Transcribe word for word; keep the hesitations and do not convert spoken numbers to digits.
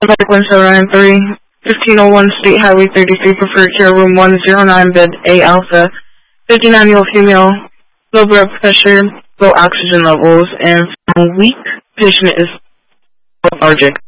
one seven nine three, fifteen oh one State Highway thirty-three, preferred care room one oh nine, bed A alpha, fifty-nine year old female, low blood pressure, low oxygen levels, and weak. Patient is lethargic.